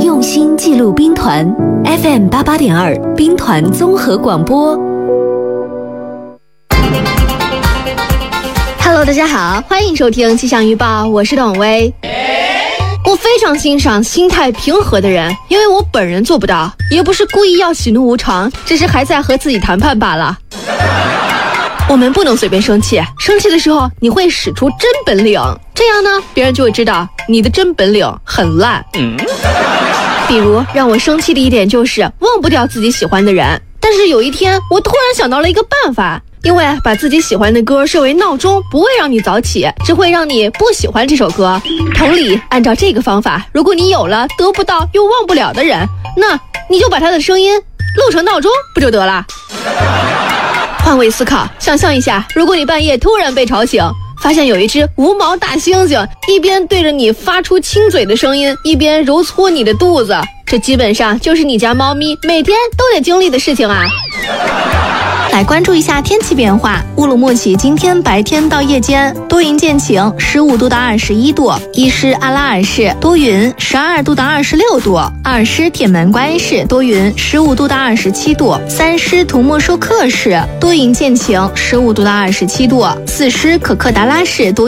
用心记录兵团 FM88.2 兵团综合广播。 Hello， 大家好，欢迎收听气象预报，我是董薇。我非常欣赏心态平和的人，因为我本人做不到，也不是故意要喜怒无常，只是还在和自己谈判罢了。我们不能随便生气，生气的时候你会使出真本领，这样呢，别人就会知道你的真本领很烂。比如让我生气的一点就是忘不掉自己喜欢的人，但是有一天我突然想到了一个办法，因为把自己喜欢的歌设为闹钟不会让你早起，只会让你不喜欢这首歌。同理，按照这个方法，如果你有了得不到又忘不了的人，那你就把他的声音录成闹钟不就得了？换位思考，想象一下，如果你半夜突然被吵醒，发现有一只无毛大猩猩一边对着你发出亲嘴的声音，一边揉搓你的肚子，这基本上就是你家猫咪每天都得经历的事情啊。来关注一下天气变化。乌鲁木齐今天白天到夜间多云见晴，15度到21度；伊施阿拉尔市多云，12度到26度；二施铁门观音市多云，15度到27度；三施图木舒克市多云见晴，15度到27度；四施可克达拉市多